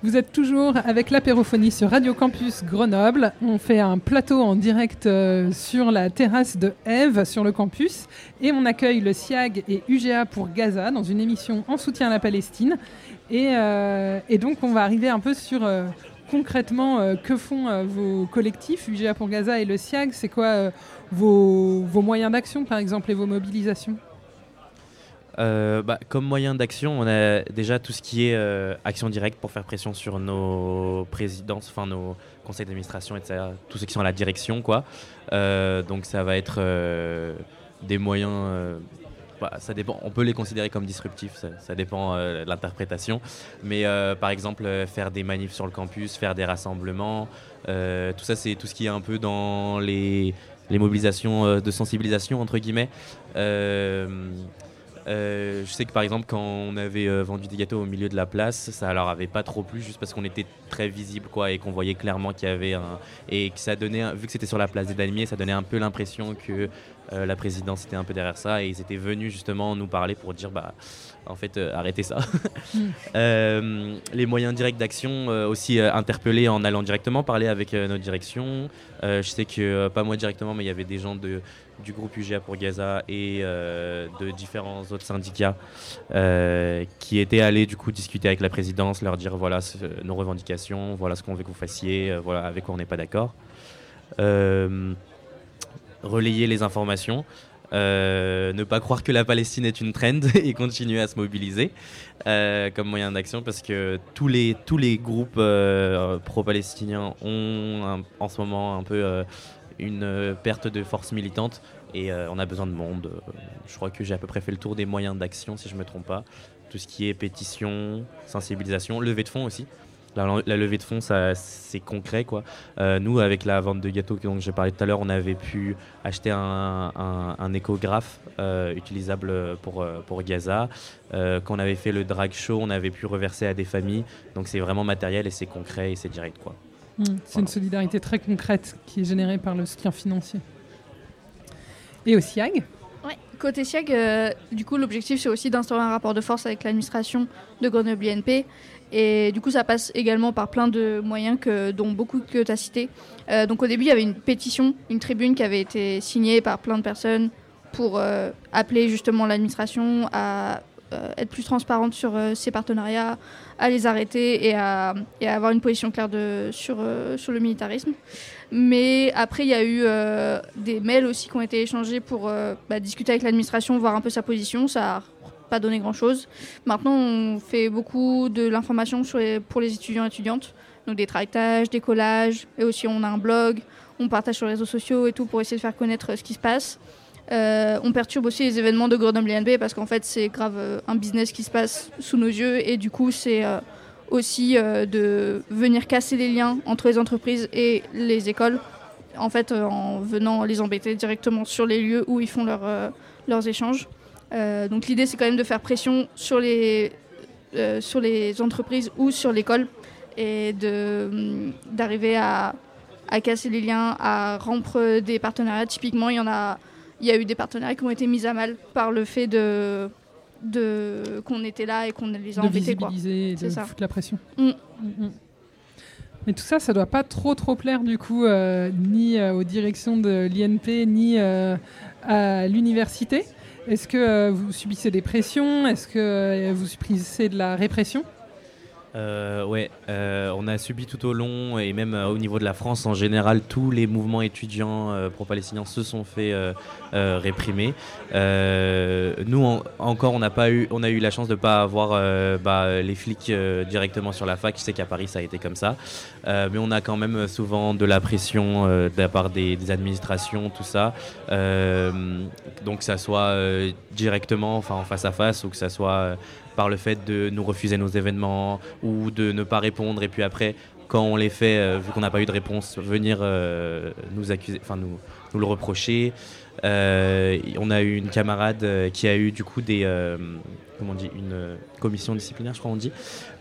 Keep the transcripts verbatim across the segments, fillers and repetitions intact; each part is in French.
Vous êtes toujours avec l'apérophonie sur Radio Campus Grenoble. On fait un plateau en direct euh, sur la terrasse de Ève, sur le campus. Et on accueille le SIAG et U G A pour Gaza dans une émission en soutien à la Palestine. Et, euh, et donc, on va arriver un peu sur euh, concrètement euh, que font euh, vos collectifs, U G A pour Gaza et le SIAG. C'est quoi euh, vos, vos moyens d'action, par exemple, et vos mobilisations ? Euh, bah, comme moyen d'action, on a déjà tout ce qui est euh, action directe pour faire pression sur nos présidences, enfin nos conseils d'administration, et cetera. Tous ceux qui sont à la direction, quoi. Euh, donc ça va être euh, des moyens. Euh, bah, ça dépend. On peut les considérer comme disruptifs. Ça, ça dépend euh, de l'interprétation. Mais euh, par exemple, euh, faire des manifs sur le campus, faire des rassemblements, euh, tout ça, c'est tout ce qui est un peu dans les les mobilisations euh, de sensibilisation entre guillemets. Euh, Euh, je sais que par exemple quand on avait euh, vendu des gâteaux au milieu de la place, ça leur avait pas trop plu juste parce qu'on était très visible quoi et qu'on voyait clairement qu'il y avait un et que ça donnait un... vu que c'était sur la place des Dalmiers, ça donnait un peu l'impression que euh, la présidence était un peu derrière ça et ils étaient venus justement nous parler pour dire bah en fait euh, arrêtez ça. mm. euh, les moyens directs d'action euh, aussi euh, interpeller en allant directement parler avec euh, notre direction. Euh, je sais que euh, pas moi directement mais il y avait des gens de du groupe U G A pour Gaza et euh, de différents autres syndicats euh, qui étaient allés du coup discuter avec la présidence, leur dire voilà ce, nos revendications, voilà ce qu'on veut que vous fassiez, euh, voilà avec quoi on n'est pas d'accord. Euh, relayer les informations, euh, ne pas croire que la Palestine est une trend et continuer à se mobiliser euh, comme moyen d'action parce que tous les, tous les groupes euh, pro-palestiniens ont un, en ce moment un peu... Euh, une euh, perte de force militante et euh, on a besoin de monde. Euh, je crois que j'ai à peu près fait le tour des moyens d'action si je ne me trompe pas. Tout ce qui est pétition, sensibilisation, levée de fonds aussi. La, la levée de fonds, ça, c'est concret, quoi. Euh, nous, avec la vente de gâteaux dont j'ai parlé tout à l'heure, on avait pu acheter un, un, un échographe euh, utilisable pour, pour Gaza. Euh, quand on avait fait le drag show, on avait pu reverser à des familles. Donc c'est vraiment matériel et c'est concret et c'est direct, quoi. Mmh, c'est voilà. Une solidarité très concrète qui est générée par le soutien financier. Et au SIAG ? Ouais. Côté SIAG, euh, du coup, l'objectif, c'est aussi d'instaurer un rapport de force avec l'administration de Grenoble I N P. Et du coup, ça passe également par plein de moyens, que, dont beaucoup que tu as cités. Euh, donc au début, il y avait une pétition, une tribune qui avait été signée par plein de personnes pour euh, appeler justement l'administration à euh, être plus transparente sur euh, ses partenariats, à les arrêter et à, et à avoir une position claire de, sur, euh, sur le militarisme. Mais après, il y a eu euh, des mails aussi qui ont été échangés pour euh, bah, discuter avec l'administration, voir un peu sa position. Ça n'a pas donné grand-chose. Maintenant, on fait beaucoup de l'information sur les, pour les étudiants et étudiantes. Donc des tractages, des collages, et aussi on a un blog, on partage sur les réseaux sociaux et tout pour essayer de faire connaître ce qui se passe. Euh, on perturbe aussi les événements de Grenoble I N P parce qu'en fait, c'est grave euh, un business qui se passe sous nos yeux et du coup, c'est... Euh, aussi euh, de venir casser les liens entre les entreprises et les écoles, en fait euh, en venant les embêter directement sur les lieux où ils font leur, euh, leurs échanges. Euh, donc l'idée c'est quand même de faire pression sur les, euh, sur les entreprises ou sur l'école et de, d'arriver à, à casser les liens, à rompre des partenariats. Typiquement, il y en a, il y a eu des partenariats qui ont été mis à mal par le fait de... De, qu'on était là et qu'on les a de embêtés. Quoi. Et de ça. foutre la pression. Mm. Mm-hmm. Mais tout ça, ça doit pas trop trop plaire du coup, euh, ni euh, aux directions de l'I N P, ni euh, à l'université. Est-ce que euh, vous subissez des pressions ? Est-ce que euh, vous subissez de la répression ? Euh, ouais, euh, on a subi tout au long et même euh, au niveau de la France en général, tous les mouvements étudiants euh, pro-palestiniens se sont fait euh, euh, réprimer. Euh, nous en, encore, on n'a pas eu, on a eu la chance de pas avoir euh, bah, les flics euh, directement sur la fac. Je sais qu'à Paris ça a été comme ça, euh, mais on a quand même souvent de la pression euh, de la part des, des administrations, tout ça. Euh, donc que ça soit euh, directement, enfin en face à face, ou que ça soit euh, par le fait de nous refuser nos événements ou de ne pas répondre et puis après quand on les fait, euh, vu qu'on n'a pas eu de réponse, venir euh, nous accuser, enfin nous, nous le reprocher. Euh, on a eu une camarade euh, qui a eu du coup des euh, comment on dit, une euh, commission disciplinaire, je crois on dit,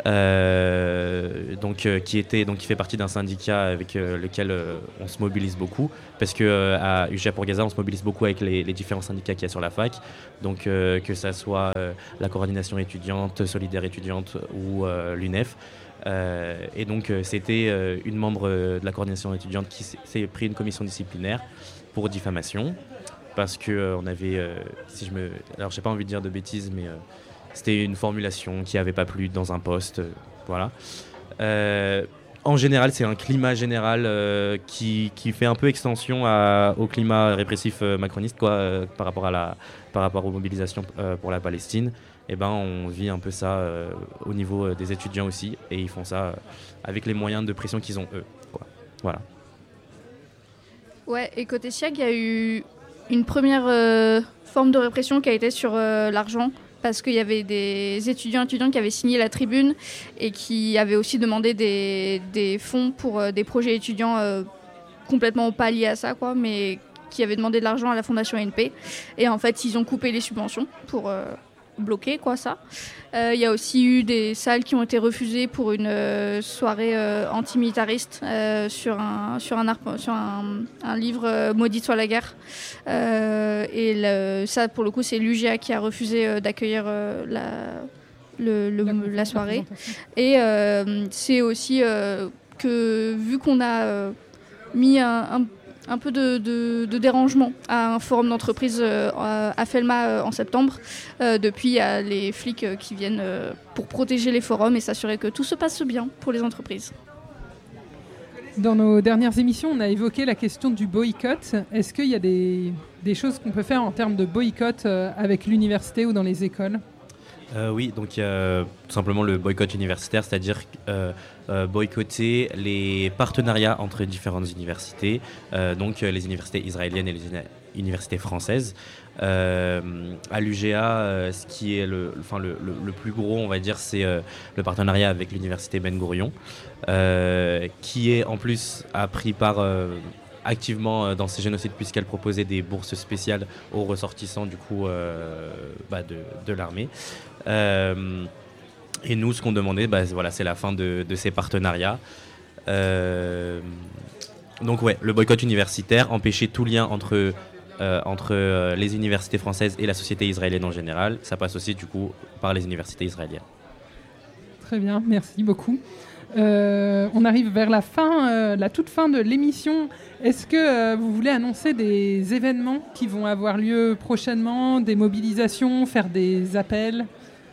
euh, donc euh, qui était donc qui fait partie d'un syndicat avec euh, lequel euh, on se mobilise beaucoup parce que euh, à U G A pour Gaza on se mobilise beaucoup avec les, les différents syndicats qu'il y a sur la fac, donc euh, que ça soit euh, la coordination étudiante, solidaire étudiante ou euh, l'U N E F. Euh, et donc, euh, c'était euh, une membre euh, de la coordination étudiante qui s'est, s'est pris une commission disciplinaire pour diffamation. Parce que euh, on avait, euh, si je me, alors j'ai pas envie de dire de bêtises, mais euh, c'était une formulation qui avait pas plu dans un poste, euh, voilà. Euh, en général, c'est un climat général euh, qui, qui fait un peu extension à, au climat répressif euh, macroniste, quoi, euh, par rapport à la, par rapport aux mobilisations euh, pour la Palestine. Et ben, on vit un peu ça euh, au niveau euh, des étudiants aussi, et ils font ça euh, avec les moyens de pression qu'ils ont eux, quoi. Voilà. Ouais, et côté SIAG, il y a eu une première euh, forme de répression qui a été sur euh, l'argent, parce qu'il y avait des étudiants étudiants qui avaient signé la tribune et qui avaient aussi demandé des, des fonds pour euh, des projets étudiants euh, complètement pas liés à ça, quoi, mais qui avaient demandé de l'argent à la Fondation A N P. Et en fait, ils ont coupé les subventions pour euh, bloquer quoi, ça. Il euh, y a aussi eu des salles qui ont été refusées pour une euh, soirée euh, antimilitariste euh, sur, un, sur, un, sur un, un livre euh, Maudite soit la guerre. Euh, et le, ça, pour le coup, c'est l'U G A qui a refusé euh, d'accueillir euh, la, le, le, la, la soirée. Et euh, c'est aussi euh, que, vu qu'on a euh, mis un, un un peu de, de, de dérangement à un forum d'entreprise euh, à Felma euh, en septembre. Euh, depuis, il y a les flics euh, qui viennent euh, pour protéger les forums et s'assurer que tout se passe bien pour les entreprises. Dans nos dernières émissions, on a évoqué la question du boycott. Est-ce qu'il y a des, des choses qu'on peut faire en termes de boycott euh, avec l'université ou dans les écoles ? Euh, oui, donc il y a tout simplement le boycott universitaire, c'est-à-dire euh, euh, boycotter les partenariats entre différentes universités, euh, donc euh, les universités israéliennes et les uni- universités françaises. Euh, à l'U G A, euh, ce qui est le, enfin, le, le, le plus gros, on va dire, c'est euh, le partenariat avec l'université Ben Gourion, euh, qui est en plus a pris part euh, activement dans ces génocides puisqu'elle proposait des bourses spéciales aux ressortissants du coup euh, bah, de, de l'armée. Euh, et nous, ce qu'on demandait, bah, voilà, c'est la fin de, de ces partenariats. Euh, donc ouais, le boycott universitaire, empêcher tout lien entre, euh, entre euh, les universités françaises et la société israélienne en général. Ça passe aussi du coup par les universités israéliennes. Très bien, merci beaucoup. Euh, on arrive vers la fin, euh, la toute fin de l'émission. Est-ce que euh, vous voulez annoncer des événements qui vont avoir lieu prochainement, des mobilisations, faire des appels ?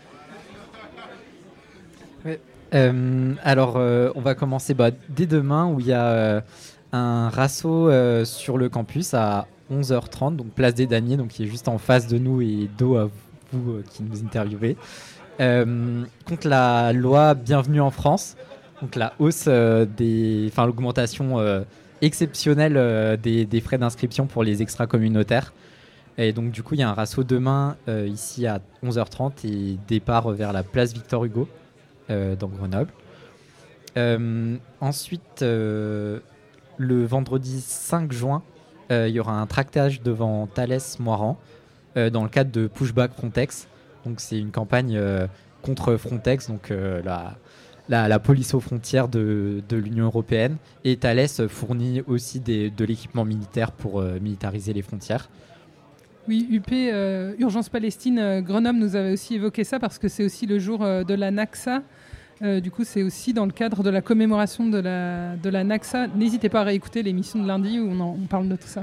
Ouais. Euh, alors, euh, on va commencer bah, dès demain où il y a euh, un rasso euh, sur le campus à onze heures trente, donc place des Damiers, donc qui est juste en face de nous et dos à vous euh, qui nous interviewez, euh, contre la loi Bienvenue en France, donc la hausse euh, des, enfin l'augmentation euh, exceptionnelle euh, des, des frais d'inscription pour les extra-communautaires. Et donc du coup, il y a un rasso demain euh, ici à onze heures trente et départ vers la place Victor Hugo. Euh, dans Grenoble. Euh, ensuite, euh, le vendredi cinq juin, euh, il y aura un tractage devant Thales Moiran euh, dans le cadre de Pushback Frontex. Donc, c'est une campagne euh, contre Frontex, donc euh, la, la, la police aux frontières de, de l'Union européenne. Et Thales fournit aussi des, de l'équipement militaire pour euh, militariser les frontières. Oui, U P, euh, Urgence Palestine, euh, Grenoble nous avait aussi évoqué ça parce que c'est aussi le jour euh, de la Naksa. Euh, du coup, c'est aussi dans le cadre de la commémoration de la, de la Naksa. N'hésitez pas à réécouter l'émission de lundi où on, en, on parle de tout ça.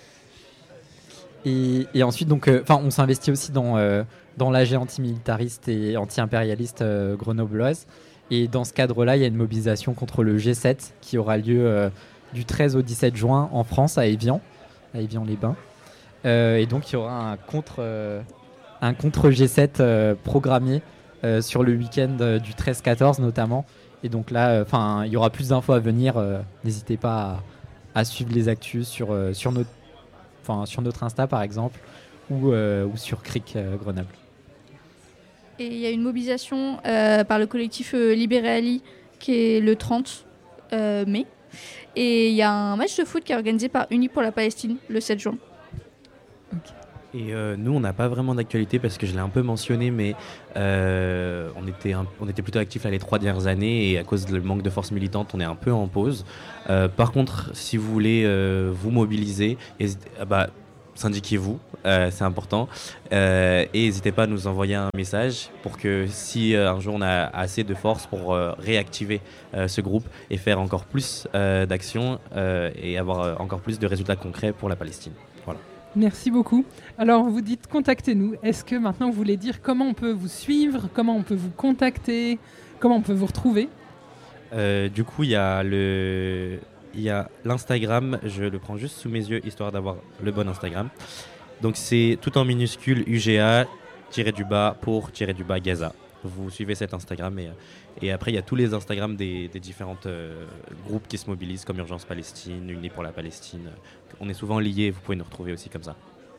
Et, et ensuite, donc, euh, on s'investit aussi dans, euh, dans l'A G antimilitariste et anti-impérialiste euh, grenobloise. Et dans ce cadre-là, il y a une mobilisation contre le G sept qui aura lieu euh, du treize au dix-sept juin en France, à Évian, à Évian-les-Bains. Euh, et donc, il y aura un contre, euh, un contre G sept euh, programmé euh, sur le week-end euh, du treize quatorze notamment. Et donc là, enfin, euh, il y aura plus d'infos à venir. Euh, n'hésitez pas à, à suivre les actus sur, euh, sur, notre, sur notre Insta, par exemple, ou, euh, ou sur Cric euh, Grenoble. Et il y a une mobilisation euh, par le collectif euh, Libéré Ali qui est le trente euh, mai. Et il y a un match de foot qui est organisé par Unis pour la Palestine le sept juin. Okay. Et euh, nous, on n'a pas vraiment d'actualité parce que je l'ai un peu mentionné, mais euh, on, était un, on était plutôt actifs là, les trois dernières années et à cause du manque de force militante, on est un peu en pause. Euh, par contre, si vous voulez euh, vous mobiliser, bah, syndiquez-vous, euh, c'est important. Euh, et n'hésitez pas à nous envoyer un message pour que si euh, un jour on a assez de force pour euh, réactiver euh, ce groupe et faire encore plus euh, d'actions euh, et avoir euh, encore plus de résultats concrets pour la Palestine. Voilà. Merci beaucoup. Alors, vous dites contactez-nous. Est-ce que maintenant vous voulez dire comment on peut vous suivre, comment on peut vous contacter, comment on peut vous retrouver ? euh, Du coup, il y a le... Il y a l'Instagram, je le prends juste sous mes yeux histoire d'avoir le bon Instagram. Donc c'est tout en minuscule U G A tiré du bas pour tiré du bas Gaza. Vous suivez cet Instagram et, et après il y a tous les Instagrams des, des différents euh, groupes qui se mobilisent comme Urgence Palestine, Unis pour la Palestine. On est souvent liés, vous pouvez nous retrouver aussi comme ça.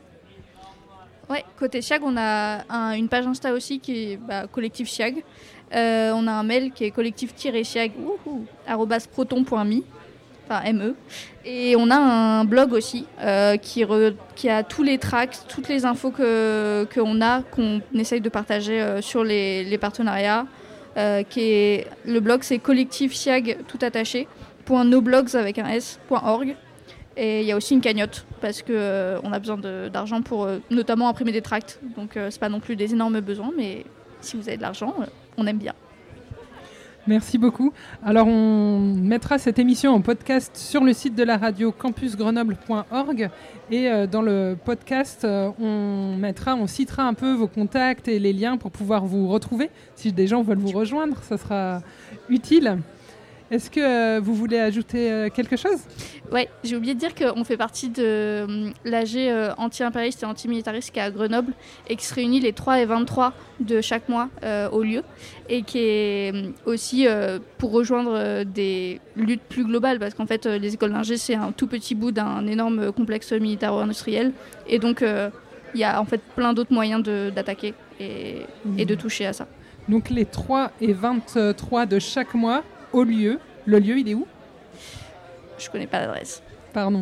Ouais, côté Chiag, on a un- une page Insta aussi qui est bah, collectif Chiag. Euh, on a un mail qui est collectif-chiag arobase proton point me. Enfin, M E. Et on a un blog aussi euh, qui, re- qui a tous les tracks, toutes les infos que, qu'on a, qu'on essaye de partager euh, sur les, les partenariats. Euh, qui est, le blog, c'est collectifchiag tout attaché, point noblogs avec un S, point org. Et il y a aussi une cagnotte parce qu'on euh, a besoin de, d'argent pour euh, notamment imprimer des tracts. Donc, euh, c'est pas non plus des énormes besoins, mais si vous avez de l'argent, euh, on aime bien. Merci beaucoup. Alors, on mettra cette émission en podcast sur le site de la radio campus grenoble point org et euh, dans le podcast, euh, on mettra, on citera un peu vos contacts et les liens pour pouvoir vous retrouver. Si des gens veulent vous rejoindre, ça sera utile. Est-ce que euh, vous voulez ajouter euh, quelque chose ? Ouais, j'ai oublié de dire qu'on fait partie de euh, l'A G euh, anti-impérialiste et antimilitariste qui est à Grenoble et qui se réunit les trois et vingt-trois de chaque mois euh, au lieu et qui est euh, aussi euh, pour rejoindre euh, des luttes plus globales parce qu'en fait euh, les écoles d'ingé c'est un tout petit bout d'un énorme complexe militaro-industriel et donc il euh, y a en fait plein d'autres moyens de, d'attaquer et, et de toucher à ça. Donc, les trois et vingt-trois de chaque mois au lieu. Le lieu, il est où ? Je connais pas l'adresse. Pardon.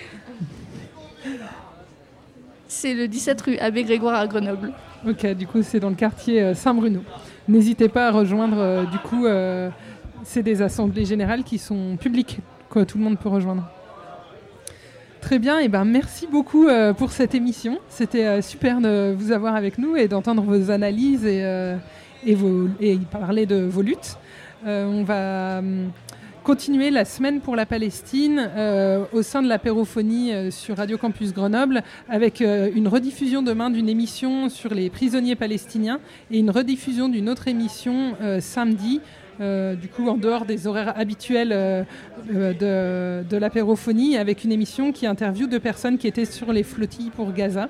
C'est le dix-sept rue Abbé Grégoire à Grenoble. Ok, du coup, c'est dans le quartier euh, Saint-Bruno. N'hésitez pas à rejoindre, euh, du coup, euh, c'est des assemblées générales qui sont publiques, que tout le monde peut rejoindre. Très bien, et ben merci beaucoup euh, pour cette émission. C'était euh, super de vous avoir avec nous et d'entendre vos analyses et, euh, et, vos, et parler de vos luttes. Euh, on va hum, continuer la semaine pour la Palestine euh, au sein de l'apérophonie euh, sur Radio Campus Grenoble avec euh, une rediffusion demain d'une émission sur les prisonniers palestiniens et une rediffusion d'une autre émission euh, samedi, euh, du coup en dehors des horaires habituels euh, euh, de, de l'apérophonie avec une émission qui interviewe deux personnes qui étaient sur les flottilles pour Gaza.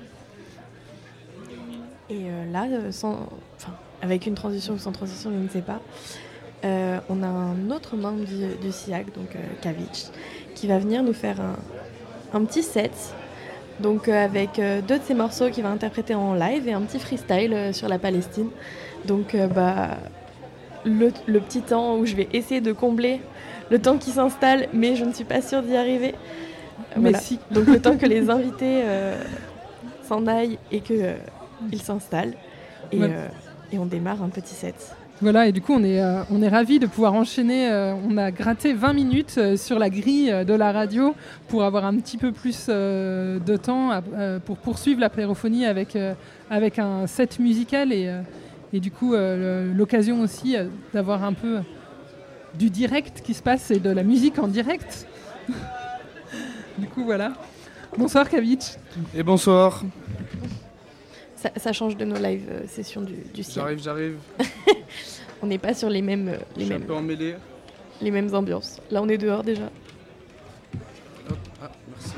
Et euh, là, euh, sans, enfin, avec une transition ou sans transition, je ne sais pas. Euh, on a un autre membre du, du SIAG, donc euh, Kavitch, qui va venir nous faire un, un petit set, donc euh, avec euh, deux de ses morceaux qu'il va interpréter en live et un petit freestyle euh, sur la Palestine. Donc euh, bah, le, le petit temps où je vais essayer de combler le temps qui s'installe, mais je ne suis pas sûre d'y arriver. Euh, Mais voilà. si. Donc le temps que les invités euh, s'en aillent et qu'ils euh, s'installent, et, Ouais. euh, et on démarre un petit set. Voilà, et du coup, on est, euh, on est ravis de pouvoir enchaîner. Euh, on a gratté vingt minutes euh, sur la grille euh, de la radio pour avoir un petit peu plus euh, de temps à- euh, pour poursuivre l'apérophonie avec, euh, avec un set musical et, euh, et du coup, euh, le- l'occasion aussi euh, d'avoir un peu du direct qui se passe et de la musique en direct. Du coup, voilà. Bonsoir, Kavitch. Et bonsoir. Ça, ça change de nos live euh, sessions du, du SIAG. J'arrive, j'arrive. On n'est pas sur les mêmes, euh, Je les suis un mêmes, peu emmêlé. les mêmes ambiances. Là, on est dehors déjà. Hop, ah, merci.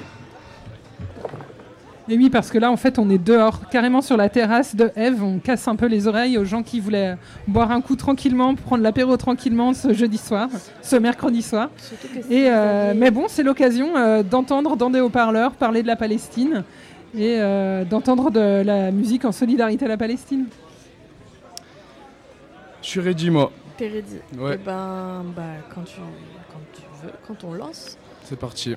Et oui, parce que là, en fait, on est dehors, carrément sur la terrasse de Eve. On casse un peu les oreilles aux gens qui voulaient boire un coup tranquillement, prendre l'apéro tranquillement ce jeudi soir, ce mercredi soir. Surtout que si Et vous euh, aviez- mais bon, c'est l'occasion euh, d'entendre dans des haut-parleurs parler de la Palestine et euh, d'entendre de la musique en solidarité à la Palestine. Je suis ready, moi. T'es ready. Ouais. Et ben, bah, quand tu, quand tu veux, quand on lance. C'est parti.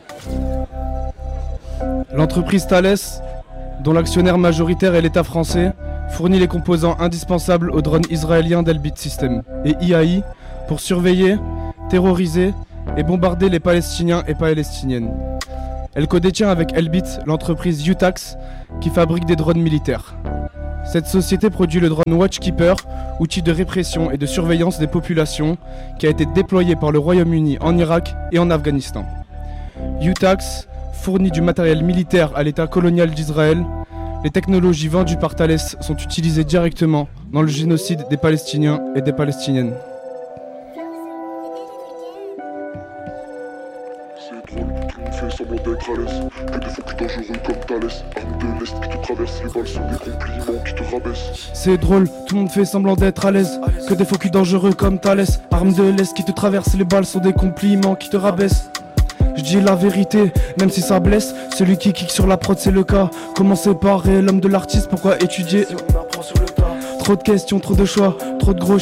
L'entreprise Thales, dont l'actionnaire majoritaire est l'État français, fournit les composants indispensables aux drones israéliens d'Elbit System et I A I pour surveiller, terroriser et bombarder les Palestiniens et Palestiniennes. Elle codétient avec Elbit l'entreprise Utax qui fabrique des drones militaires. Cette société produit le drone Watchkeeper, outil de répression et de surveillance des populations, qui a été déployé par le Royaume-Uni en Irak et en Afghanistan. Utax fournit du matériel militaire à l'État colonial d'Israël. Les technologies vendues par Thales sont utilisées directement dans le génocide des Palestiniens et des Palestiniennes. C'est drôle, tout le monde fait semblant d'être à l'aise. Que des faux plus dangereux comme Thalès. Armes de l'Est qui te traversent, les balles sont des compliments qui te rabaissent. C'est drôle, tout le monde fait semblant d'être à l'aise. Que des faux culs dangereux comme Thalès. Armes de l'Est qui te traversent, les balles sont des compliments qui te rabaissent. Je dis la vérité, même si ça blesse. Celui qui kick sur la prod, c'est le cas. Comment séparer l'homme de l'artiste? Pourquoi étudier? Trop de questions, trop de choix, trop de gros